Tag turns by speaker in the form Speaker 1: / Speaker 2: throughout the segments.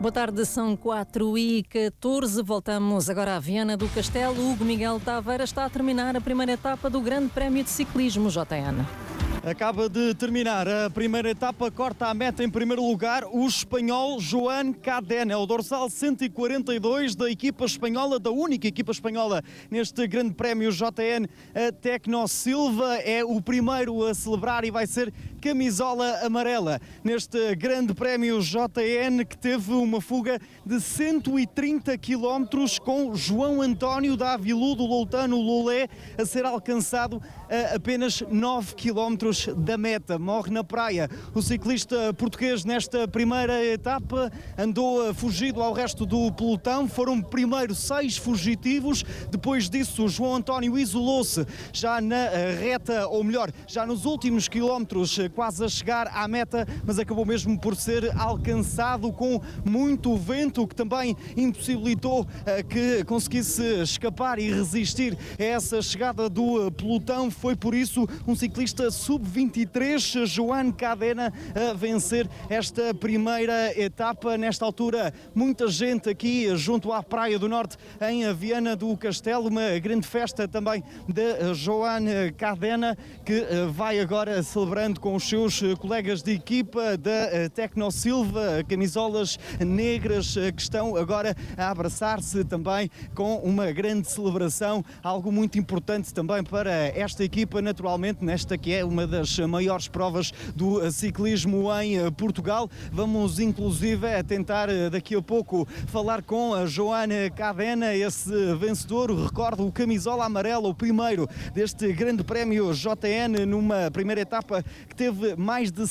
Speaker 1: Boa tarde, são 4h14. Voltamos agora à Viana do Castelo. Hugo Miguel Taveira está a terminar a primeira etapa do Grande Prémio de Ciclismo, JN.
Speaker 2: Acaba de terminar a primeira etapa, corta a meta em primeiro lugar o espanhol Joan Cadena, é o dorsal 142 da equipa espanhola, da única equipa espanhola neste Grande Prémio JN. A Tecno Silva é o primeiro a celebrar e vai ser camisola amarela neste Grande Prémio JN, que teve uma fuga de 130 km com João António da Avilú do Loutano Lolé a ser alcançado a apenas 9 km da meta. Morre na praia o ciclista português nesta primeira etapa, andou fugido ao resto do pelotão. Foram primeiro 6 fugitivos, depois disso o João António isolou-se já na reta, ou melhor, já nos últimos quilómetros, quase a chegar à meta, mas acabou mesmo por ser alcançado com muito vento, que também impossibilitou que conseguisse escapar e resistir a essa chegada do pelotão. Foi por isso um ciclista sub-23, Joan Cadena, a vencer esta primeira etapa. Nesta altura, muita gente aqui junto à Praia do Norte, em Viana do Castelo, uma grande festa também de Joan Cadena, que vai agora celebrando com os seus colegas de equipa da Tecno Silva, camisolas negras, que estão agora a abraçar-se também com uma grande celebração, algo muito importante também para esta equipa, naturalmente, nesta que é uma das maiores provas do ciclismo em Portugal. Vamos inclusive tentar daqui a pouco falar com a Joana Cadena, esse vencedor, recordo, o camisola amarela, o primeiro deste Grande Prémio JN, numa primeira etapa que teve mais de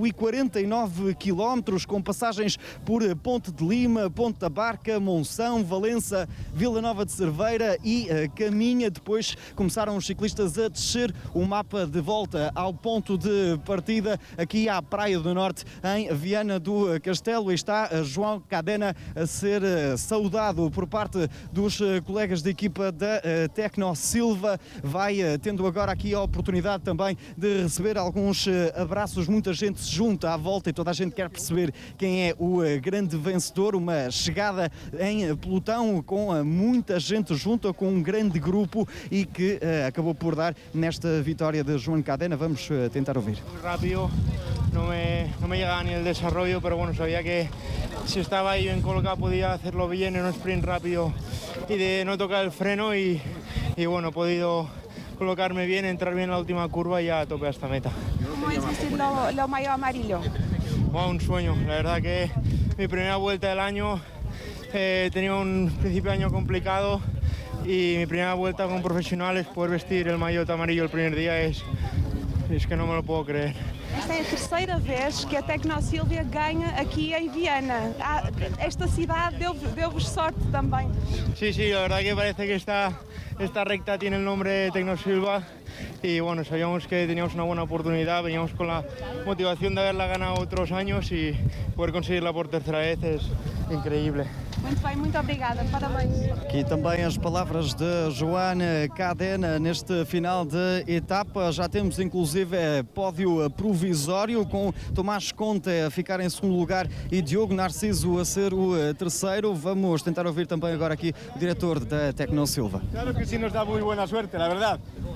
Speaker 2: 149 km, com passagens por Ponte de Lima, Ponte da Barca, Monção, Valença, Vila Nova de Cerveira e Caminha. Depois começaram os ciclistas a descer o mapa de volta ao ponto de partida, aqui à Praia do Norte, em Viana do Castelo. E está João Cadena a ser saudado por parte dos colegas de equipa da Tecno Silva. Vai tendo agora aqui a oportunidade também de receber alguns abraços. Muita gente se junta à volta e toda a gente quer perceber quem é o grande vencedor. Uma chegada em pelotão com muita gente junta, com um grande grupo, e que acabou por dar nesta vitória de Joan Cadena. Vamos tentar ouvir.
Speaker 3: Muy rápido, no me llegaba ni el desarrollo, pero bueno, sabía que si estaba ahí bien colocado podía hacerlo bien en un sprint rápido y de no tocar el freno y bueno, he podido colocarme bien, entrar bien en la última curva y ya tope hasta meta.
Speaker 4: ¿Cómo es vestir lo mayo amarillo?
Speaker 3: Wow, un sueño, la verdad que mi primera vuelta del año, tenía un principio de año complicado y mi primera vuelta con profesionales, poder vestir el maillot amarillo el primer día es que no me lo puedo creer.
Speaker 4: Esta é a terceira vez que a Tecno Silva ganha aqui em Viana. Esta cidade deu-vos sorte também.
Speaker 3: Sí, la verdad que parece que esta recta tiene el nombre de Tecno Silva y bueno, sabíamos que teníamos una buena oportunidad, veníamos con la motivación de haberla ganado otros años y poder conseguirla por tercera vez es increíble.
Speaker 4: Muito bem, muito obrigada, parabéns.
Speaker 2: Aqui também as palavras de Joana Cadena neste final de etapa. Já temos inclusive pódio provisório, com Tomás Conte a ficar em segundo lugar e Diogo Narciso a ser o terceiro. Vamos tentar ouvir também agora aqui o diretor da Tecno Silva.
Speaker 5: Claro que sí nos da muy buena suerte, la verdad.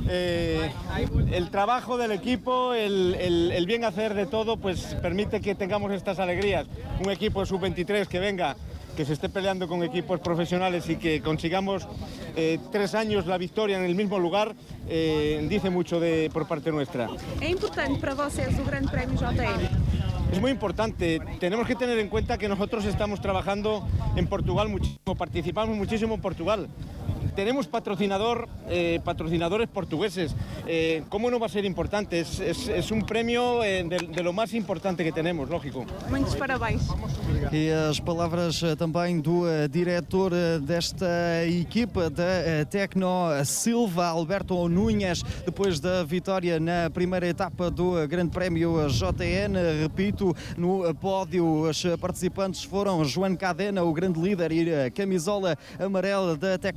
Speaker 5: El trabajo del equipo, el bien hacer de todo, pues permite que tengamos estas alegrías. Un equipo sub-23 que venga, que se esté peleando con equipos profesionales y que consigamos 3 años la victoria en el mismo lugar, dice mucho por parte nuestra.
Speaker 4: É importante para vocês o Grande Prémio JN?
Speaker 5: Es muy importante, tenemos que tener en cuenta que nosotros estamos trabajando en Portugal muchísimo, participamos muchísimo en Portugal. Tenemos patrocinadores portugueses. ¿Cómo no va a ser importante? Es un premio de lo más importante que tenemos, lógico.
Speaker 4: Muitos parabéns.
Speaker 2: E as palavras também do diretor desta equipa da Tecno Silva, Alberto Núñez, depois da vitória na primeira etapa do Grande Prémio JN. Repito, no pódio os participantes foram Joan Cadena, o grande líder, e a camisola amarela da Tecno Silva,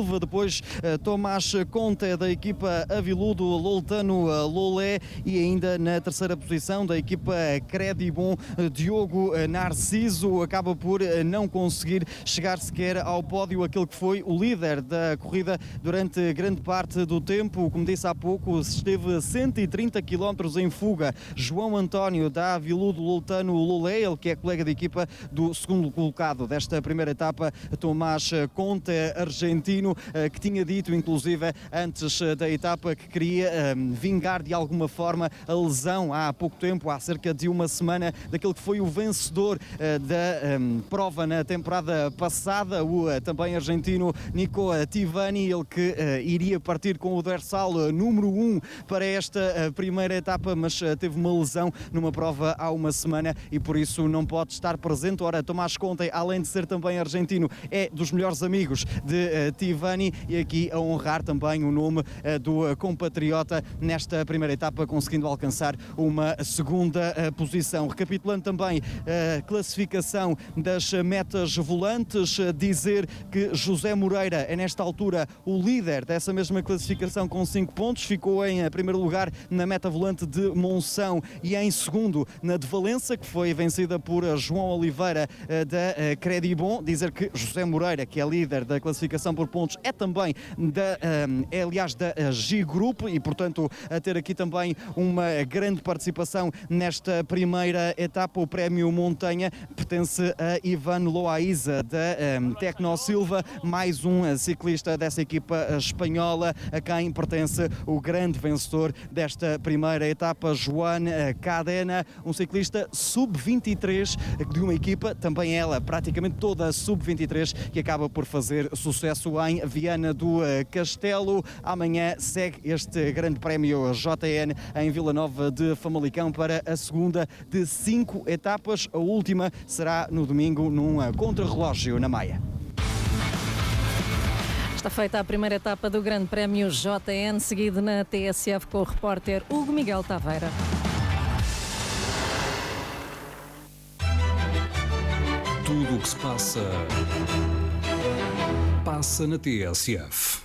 Speaker 2: Silva, depois Tomás Conte da equipa Aviludo Loltano Lolé e ainda na terceira posição da equipa Credibon, Diogo Narciso acaba por não conseguir chegar sequer ao pódio, aquele que foi o líder da corrida durante grande parte do tempo. Como disse há pouco, esteve a 130 km em fuga. João António da Aviludo Loltano Lolé, ele que é colega de equipa do segundo colocado desta primeira etapa, Tomás Conte, argentino, que tinha dito inclusive antes da etapa que queria vingar de alguma forma a lesão há pouco tempo, há cerca de uma semana, daquele que foi o vencedor da prova na temporada passada, o também argentino Nico Tivani, ele que iria partir com o dorsal número 1 para esta primeira etapa, mas teve uma lesão numa prova há uma semana e por isso não pode estar presente. Ora, Tomás Conte, além de ser também argentino, é dos melhores amigos de Tivani e aqui a honrar também o nome do compatriota nesta primeira etapa, conseguindo alcançar uma segunda posição. Recapitulando também a classificação das metas volantes, dizer que José Moreira é nesta altura o líder dessa mesma classificação com 5 pontos, ficou em primeiro lugar na meta volante de Monção e em segundo na de Valença, que foi vencida por João Oliveira da Credibon. Dizer que José Moreira, que é líder da classificação por pontos, é também aliás da G Group e portanto a ter aqui também uma grande participação nesta primeira etapa. O prémio Montanha pertence a Ivan Loaiza da Tecno Silva, mais um ciclista dessa equipa espanhola a quem pertence o grande vencedor desta primeira etapa, Joan Cadena, um ciclista sub-23 de uma equipa, também ela praticamente toda sub-23, que acaba por fazer sucesso em Viana do Castelo. Amanhã segue este grande prémio JN em Vila Nova de Famalicão para a segunda de 5 etapas. A última será no domingo num contrarrelógio na Maia.
Speaker 1: Está feita a primeira etapa do Grande Prémio JN, seguido na TSF com o repórter Hugo Miguel Taveira.
Speaker 6: Tudo o que se passa na TSF.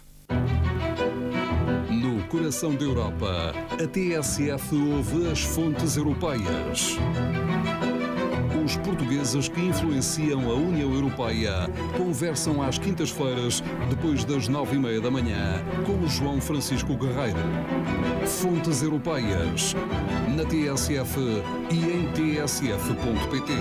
Speaker 6: No coração da Europa, a TSF ouve as fontes europeias. Os portugueses que influenciam a União Europeia conversam às quintas-feiras, depois das 9h30 da manhã, com o João Francisco Guerreiro. Fontes Europeias, na TSF e em tsf.pt.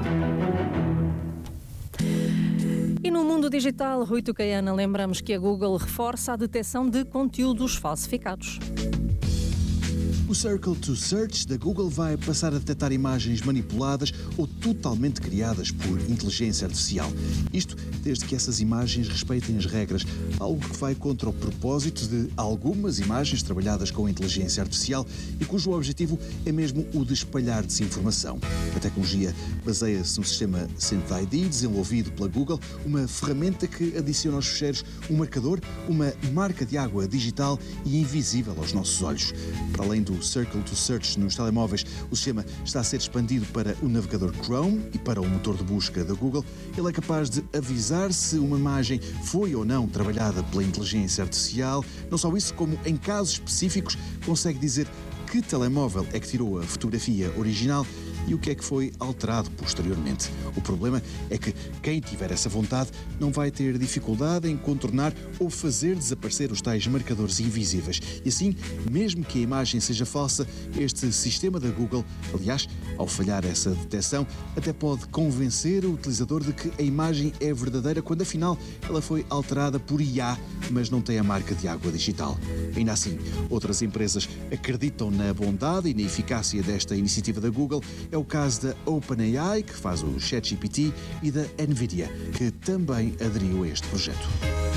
Speaker 1: E no mundo digital, Rui Tucaiana, lembramos que a Google reforça a detecção de conteúdos falsificados.
Speaker 7: O Circle to Search da Google vai passar a detectar imagens manipuladas ou totalmente criadas por inteligência artificial. Isto desde que essas imagens respeitem as regras, algo que vai contra o propósito de algumas imagens trabalhadas com inteligência artificial e cujo objetivo é mesmo o de espalhar desinformação. A tecnologia baseia-se no sistema SentID, desenvolvido pela Google, uma ferramenta que adiciona aos ficheiros um marcador, uma marca de água digital e invisível aos nossos olhos. Para além do Circle to Search nos telemóveis, o sistema está a ser expandido para o navegador Chrome e para o motor de busca da Google. Ele é capaz de avisar se uma imagem foi ou não trabalhada pela inteligência artificial. Não só isso, como em casos específicos consegue dizer que telemóvel é que tirou a fotografia original e o que é que foi alterado posteriormente. O problema é que quem tiver essa vontade não vai ter dificuldade em contornar ou fazer desaparecer os tais marcadores invisíveis. E assim, mesmo que a imagem seja falsa, este sistema da Google, aliás, ao falhar essa detecção, até pode convencer o utilizador de que a imagem é verdadeira quando afinal ela foi alterada por IA, mas não tem a marca de água digital. Ainda assim, outras empresas acreditam na bondade e na eficácia desta iniciativa da Google. É o caso da OpenAI, que faz o ChatGPT, e da NVIDIA, que também aderiu a este projeto.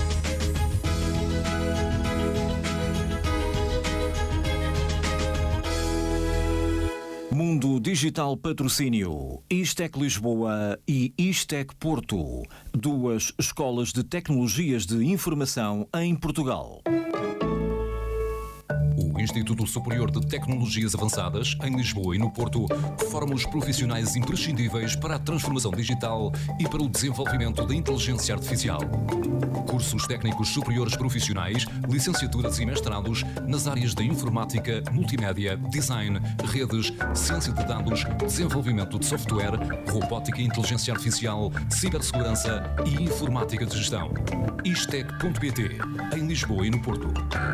Speaker 8: Mundo Digital Patrocínio, Istec Lisboa e Istec Porto, duas escolas de tecnologias de informação em Portugal.
Speaker 6: O o Instituto Superior de Tecnologias Avançadas, em Lisboa e no Porto, forma os profissionais imprescindíveis para a transformação digital e para o desenvolvimento da inteligência artificial. Cursos técnicos superiores profissionais, licenciaturas e mestrados nas áreas da informática, multimédia, design, redes, ciência de dados, desenvolvimento de software, robótica e inteligência artificial, cibersegurança e informática de gestão. Istec.pt, em Lisboa e no Porto.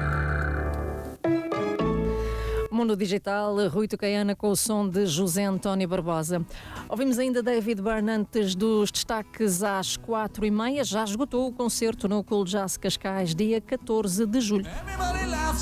Speaker 1: Mundo Digital, Rui Tucaiana com o som de José António Barbosa. Ouvimos ainda David Byrne antes dos destaques às 4h30. Já esgotou o concerto no Cool Jazz Cascais, dia 14 de julho.